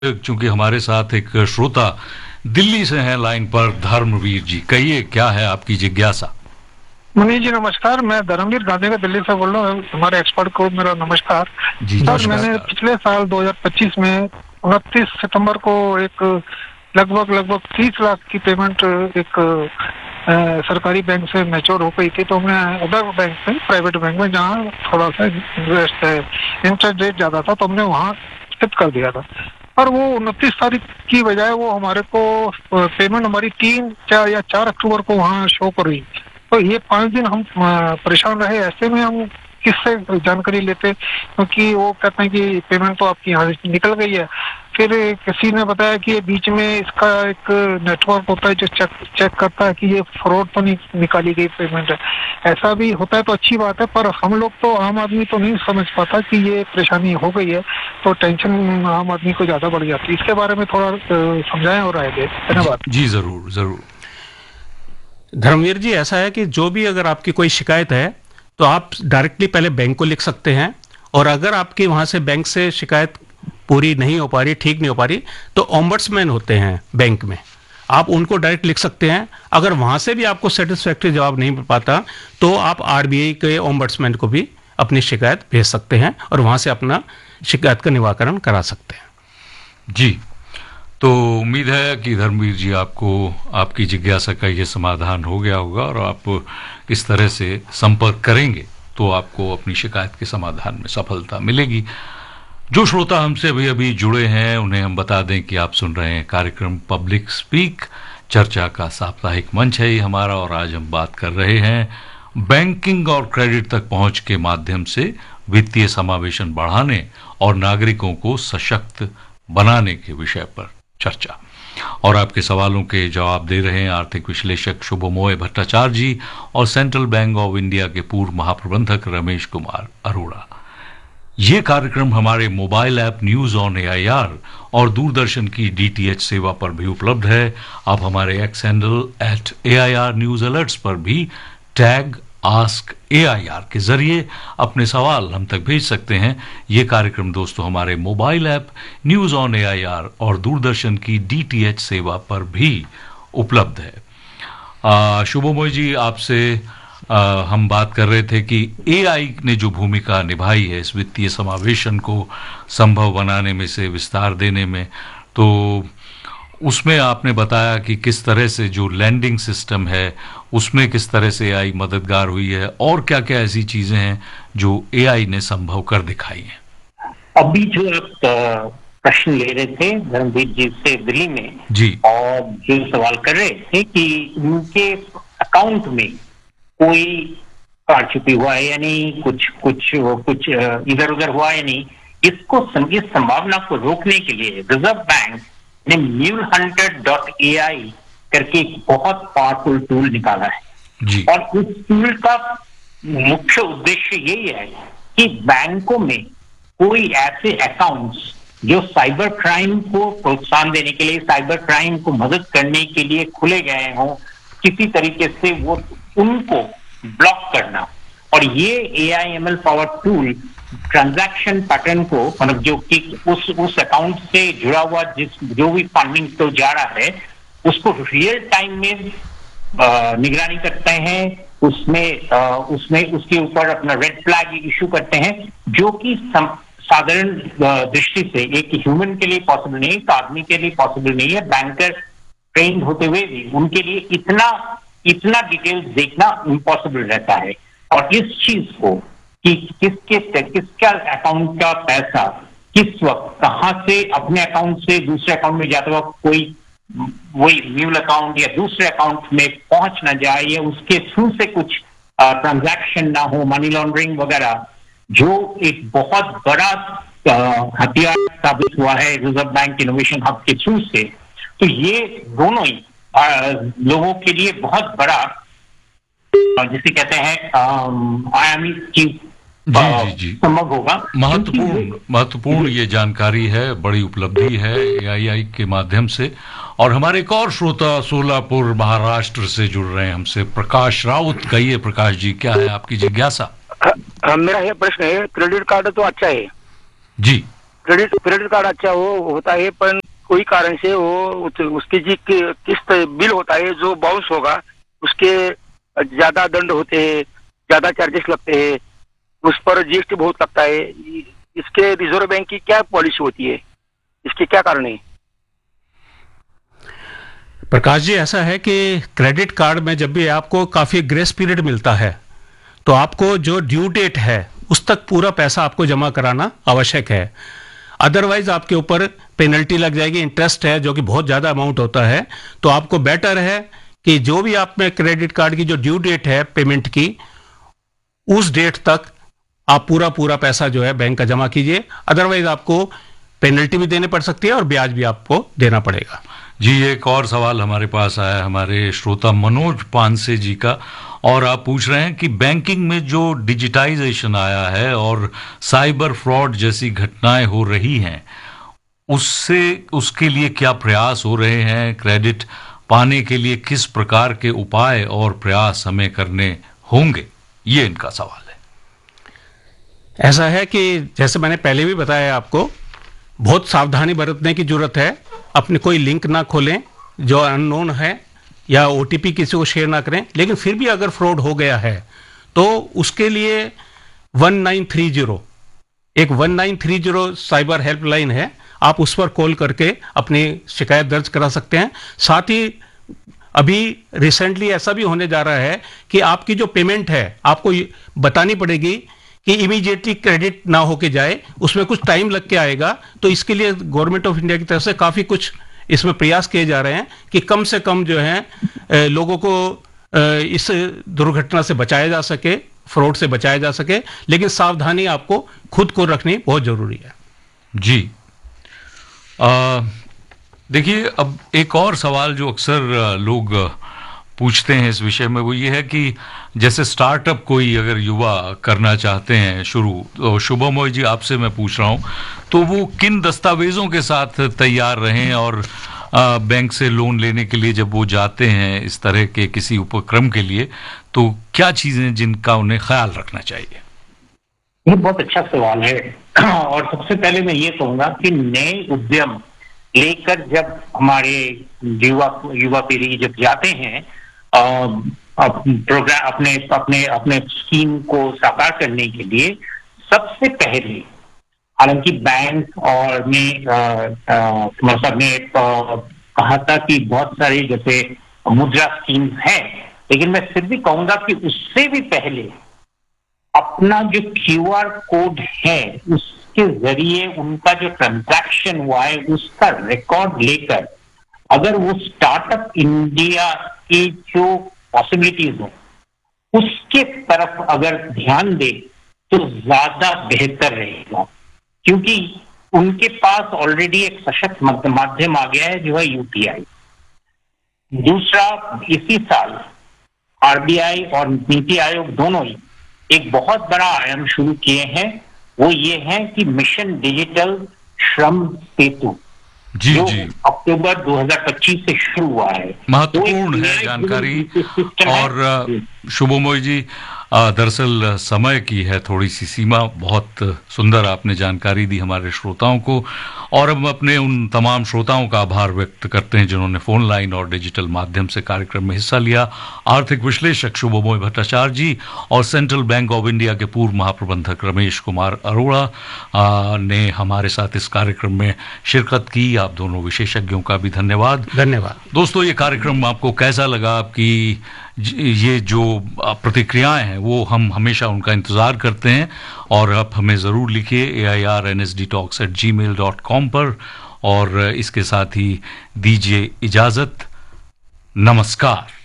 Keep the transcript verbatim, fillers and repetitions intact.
चूंकि हमारे साथ एक श्रोता दिल्ली से हैं लाइन पर, धर्मवीर जी, कहिए क्या है आपकी जिज्ञासा। मनीष जी नमस्कार, मैं धर्मवीर गांधीनगर दिल्ली से बोल रहा हूँ। हमारे एक्सपर्ट को मेरा नमस्कार। जी सर नमस्कार। मैंने पिछले साल दो हज़ार पच्चीस में उनतीस सितंबर को एक लगभग लगभग तीस लाख की पेमेंट एक आ, सरकारी बैंक से मैच्योर हो गई थी, तो हमने अदर बैंक में, प्राइवेट बैंक में, जहाँ थोड़ा सा इंटरेस्ट है, इंटरेस्ट रेट ज्यादा था, तो हमने वहाँ शिफ्ट कर दिया था। और वो उनतीस तारीख की बजाय वो हमारे को पेमेंट हमारी तीन चार या चार अक्टूबर को वहाँ शो कर रही। तो ये पाँच दिन हम परेशान रहे। ऐसे में हम किससे जानकारी लेते, क्योंकि वो कहते हैं कि पेमेंट तो आपकी यहाँ से निकल गई है। फिर किसी ने बताया कि ये बीच में इसका एक नेटवर्क होता है जो चेक चेक करता है कि ये फ्रॉड तो नहीं निकाली गई पेमेंट है। ऐसा भी होता है तो अच्छी बात है, पर हम लोग तो आम आदमी तो नहीं समझ पाता कि ये परेशानी हो गई है, तो टेंशन आम आदमी को ज्यादा बढ़ जाती है। इसके बारे में थोड़ा समझाएं और राय दें। धन्यवाद। जी जरूर जरूर। धर्मवीर जी, ऐसा है कि जो भी अगर आपकी कोई शिकायत है तो आप डायरेक्टली पहले बैंक को लिख सकते हैं, और अगर आपकी वहां से बैंक से शिकायत पूरी नहीं हो पा रही, ठीक नहीं हो पा रही, तो ओम्बड्समैन होते हैं बैंक में, आप उनको डायरेक्ट लिख सकते हैं। अगर वहां से भी आपको सेटिस्फैक्ट्री जवाब नहीं मिल पाता तो आप आरबीआई के ओम्बड्समैन को भी अपनी शिकायत भेज सकते हैं और वहां से अपना शिकायत का निवारण करा सकते हैं। जी, तो उम्मीद है कि धर्मवीर जी आपको आपकी जिज्ञासा का ये समाधान हो गया होगा, और आप इस तरह से संपर्क करेंगे तो आपको अपनी शिकायत के समाधान में सफलता मिलेगी। जो श्रोता हमसे अभी अभी जुड़े हैं उन्हें हम बता दें कि आप सुन रहे हैं कार्यक्रम पब्लिक स्पीक, चर्चा का साप्ताहिक मंच है ये हमारा, और आज हम बात कर रहे हैं बैंकिंग और क्रेडिट तक पहुंच के माध्यम से वित्तीय समावेशन बढ़ाने और नागरिकों को सशक्त बनाने के विषय पर चर्चा। और आपके सवालों के जवाब दे रहे हैं आर्थिक विश्लेषक शुभमोय भट्टाचार्य जी और सेंट्रल बैंक ऑफ इंडिया के पूर्व महाप्रबंधक रमेश कुमार अरोड़ा। ये कार्यक्रम हमारे mobile app news on AIR और दूरदर्शन की डीटीएच सेवा पर भी उपलब्ध है। आप हमारे x handle at AIR news alerts पर भी टैग आस्क एआईआर के जरिए अपने सवाल हम तक भेज सकते हैं। ये कार्यक्रम दोस्तों हमारे mobile app news on AIR और दूरदर्शन की डीटीएच सेवा पर भी उपलब्ध है। शुभमोय जी, आपसे आ, हम बात कर रहे थे कि एआई ने जो भूमिका निभाई है इस वित्तीय समावेशन को संभव बनाने में, से विस्तार देने में, तो उसमें आपने बताया कि किस तरह से जो लैंडिंग सिस्टम है उसमें किस तरह से एआई मददगार हुई है, और क्या क्या ऐसी चीजें हैं जो एआई ने संभव कर दिखाई हैं। अभी जो आप प्रश्न ले रहे थे धर्मवीर जी से दिल्ली में जी, और जो सवाल कर रहे थे कि उनके अकाउंट में कोई कार छुपी हुआ है या नहीं, कुछ कुछ कुछ इधर उधर हुआ है नहीं, इसको इस संभावना को रोकने के लिए रिजर्व बैंक ने म्यूल हंटर डॉट ए आई करके एक बहुत पावरफुल टूल निकाला है जी। और इस टूल का मुख्य उद्देश्य यही है कि बैंकों में कोई ऐसे अकाउंट्स जो साइबर क्राइम को प्रोत्साहन देने के लिए, साइबर क्राइम को मदद करने के लिए खुले गए हों, किसी तरीके से वो उनको ब्लॉक करना। और ये ए I am L power tool transaction pattern को, मतलब जो कि उस उस अकाउंट से जुड़ा हुआ जिस जो भी फंडिंग तो जा रहा है उसको रियल टाइम में निगरानी करते हैं, उसमें आ, उसमें उसके ऊपर अपना रेड फ्लैग इशू करते हैं, जो कि साधारण दृष्टि से एक ह्यूमन के लिए पॉसिबल नहीं, एक आदमी के लिए पॉसिबल नहीं है। बैंकर ट्रेन होते हुए भी उनके लिए इतना इतना डिटेल्स देखना इम्पॉसिबल रहता है। और इस चीज को कि किसके किसका अकाउंट का पैसा किस वक्त कहां से अपने अकाउंट से दूसरे अकाउंट में जाता हुआ कोई वही म्यूल अकाउंट या दूसरे अकाउंट में पहुंच ना जाए, या उसके थ्रू से कुछ ट्रांजैक्शन ना हो, मनी लॉन्ड्रिंग वगैरह, जो एक बहुत बड़ा हथियार साबित हुआ है रिजर्व बैंक इनोवेशन हब के थ्रू से। तो ये दोनों ही आ, लोगों के लिए बहुत बड़ा, जिसे कहते हैं आयामी चीज जी जी संभव होगा। महत्वपूर्ण महत्वपूर्ण ये जानकारी है, बड़ी उपलब्धि है एआई के माध्यम से। और हमारे एक और श्रोता सोलापुर महाराष्ट्र से जुड़ रहे हैं हमसे, प्रकाश राउत। कहिए प्रकाश जी, क्या है आपकी जिज्ञासा। मेरा यह प्रश्न है, क्रेडिट कार्ड तो अच्छा है जी, क्रेडिट क्रेडिट कार्ड अच्छा हो होता है, पर कोई कारण से वो उस- उसकी जी कि- किस्त बिल होता है जो बाउंस होगा, उसके ज्यादा दंड होते हैं, ज्यादा चार्जेस लगते हैं, उस पर जीएसटी बहुत लगता है। इसके रिजर्व बैंक की क्या पॉलिसी होती है, इसके क्या कारण है? प्रकाश जी, ऐसा है कि क्रेडिट कार्ड में जब भी आपको काफी ग्रेस पीरियड मिलता है तो आपको जो ड्यू डेट है उस तक पूरा पैसा आपको जमा कराना आवश्यक है। अदरवाइज आपके ऊपर पेनल्टी लग जाएगी, इंटरेस्ट है जो कि बहुत ज्यादा अमाउंट होता है। तो आपको बेटर है कि जो भी आप में क्रेडिट कार्ड की जो ड्यू डेट है पेमेंट की, उस डेट तक आप पूरा पूरा पैसा जो है बैंक का जमा कीजिए। अदरवाइज आपको पेनल्टी भी देने पड़ सकती है और ब्याज भी आपको देना पड़ेगा। जी, एक और सवाल हमारे पास आया है हमारे श्रोता मनोज पानसे जी का, और आप पूछ रहे हैं कि बैंकिंग में जो डिजिटाइजेशन आया है और साइबर फ्रॉड जैसी घटनाएं हो रही हैं, उससे उसके लिए क्या प्रयास हो रहे हैं? क्रेडिट पाने के लिए किस प्रकार के उपाय और प्रयास हमें करने होंगे? ये इनका सवाल है। ऐसा है कि जैसे मैंने पहले भी बताया आपको, बहुत सावधानी बरतने की जरूरत है। अपने कोई लिंक ना खोलें जो अननोन है, या ओटीपी किसी को शेयर ना करें। लेकिन फिर भी अगर फ्रॉड हो गया है तो उसके लिए वन नाइन थ्री जीरो एक one nine three zero cyber helpline है, आप उस पर कॉल करके अपनी शिकायत दर्ज करा सकते हैं। साथ ही अभी रिसेंटली ऐसा भी होने जा रहा है कि आपकी जो पेमेंट है आपको ये बतानी पड़ेगी कि इमीडिएटली क्रेडिट ना होके जाए, उसमें कुछ टाइम लग के आएगा। तो इसके लिए गवर्नमेंट ऑफ इंडिया की तरफ से काफी कुछ इसमें प्रयास किए जा रहे हैं कि कम से कम जो है अ, लोगों को अ, इस दुर्घटना से बचाया जा सके, फ्रॉड से बचाया जा सके। लेकिन सावधानी आपको खुद को रखनी बहुत जरूरी है। जी, आ, देखिए, अब एक और सवाल जो अक्सर आ, लोग आ, पूछते हैं इस विषय में, वो ये है कि जैसे स्टार्टअप कोई अगर युवा करना चाहते हैं शुरू, तो शुभमोय जी आपसे मैं पूछ रहा हूँ, तो वो किन दस्तावेजों के साथ तैयार रहें? और आ, बैंक से लोन लेने के लिए जब वो जाते हैं इस तरह के किसी उपक्रम के लिए, तो क्या चीजें जिनका उन्हें ख्याल रखना चाहिए? ये बहुत अच्छा सवाल है। और सबसे पहले मैं ये कहूंगा कि नए उद्यम लेकर जब हमारे युवा युवा पीढ़ी जब जाते हैं प्रोग्राम अपने अपने अपने स्कीम को साकार करने के लिए, सबसे पहले, हालांकि बैंक और में कुमार साहब ने कहा था कि बहुत सारी जैसे मुद्रा स्कीम्स हैं, लेकिन मैं फिर भी कहूंगा कि उससे भी पहले अपना जो क्यूआर कोड है उसके जरिए उनका जो ट्रांजैक्शन हुआ है उसका रिकॉर्ड लेकर, अगर वो स्टार्टअप इंडिया की जो पॉसिबिलिटीज हो उसके तरफ अगर ध्यान दे तो ज्यादा बेहतर रहेगा, क्योंकि उनके पास ऑलरेडी एक सशक्त माध्यम आ गया है जो है यूपीआई। दूसरा, इसी साल आरबीआई और नीति आयोग दोनों ही एक बहुत बड़ा आयाम शुरू किए हैं, वो ये है कि मिशन डिजिटल श्रम सेतु, जी जो जी, अक्टूबर दो हज़ार पच्चीस से शुरू हुआ है। महत्वपूर्ण है जानकारी। और शुभमोय जी, दरअसल समय की है थोड़ी सी सीमा, बहुत सुंदर आपने जानकारी दी हमारे श्रोताओं को, और हम अपने उन तमाम श्रोताओं का आभार व्यक्त करते हैं जिन्होंने फोन लाइन और डिजिटल माध्यम से कार्यक्रम में हिस्सा लिया। आर्थिक विश्लेषक शुभमोय भट्टाचार्य जी और सेंट्रल बैंक ऑफ इंडिया के पूर्व महाप्रबंधक रमेश कुमार अरोड़ा ने हमारे साथ इस कार्यक्रम में शिरकत की। आप दोनों विशेषज्ञों का भी धन्यवाद। धन्यवाद दोस्तों, ये कार्यक्रम आपको कैसा लगा? आपकी ये जो प्रतिक्रियाएं हैं वो हम हमेशा उनका इंतजार करते हैं, और आप हमें ज़रूर लिखिए ए I R N S D talks eight ji mail dot com पर। और इसके साथ ही दीजिए इजाज़त। नमस्कार।